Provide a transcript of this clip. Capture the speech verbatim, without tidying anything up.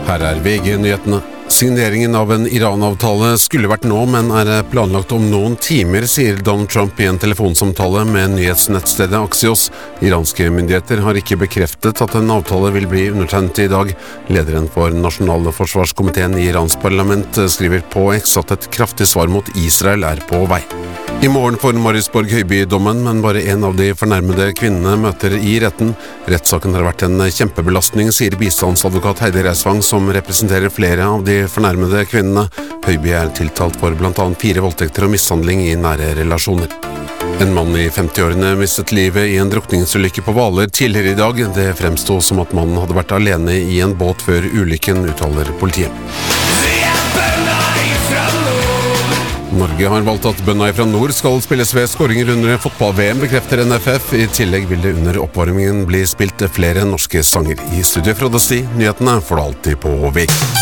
Her er V G-nyhetene. Signeringen av en Iran-avtale skulle vært nå, men er planlagt om noen timer, sier Donald Trump i en telefonsamtale med nyhetsnettstedet Axios. Iranske myndigheter har ikke bekreftet at en avtale vil bli undertegnet i dag. Lederen for nasjonale forsvarskomiteen i Irans parlament skriver på X at et kraftig svar mot Israel er på vei. I morgen får Marysporg Høiby-dommen, men bare en av de fornærmede kvinnene møter i retten. Rettssaken har vært en kjempebelastning, sier bistandsadvokat Heidi Reisvang, som representerer flere av de fornærmede kvinnene. Høiby er tiltalt for blant annet fire voldtekter og mishandling i nære relasjoner. En mann i femtiårene mistet livet i en drukningsulykke på Hvaler tidligere i dag. Det fremstod som at mannen hadde vært alene i en båt før ulykken, uttaler politiet. Norge har valgt at bønna fra nord skal spilles ved skåringer under fotball-V M, bekrefter N F F. I tillegg vil det under oppvarmingen bli spilt flere norske sanger. I studio fra Desti, nyhetene får du alltid på V G.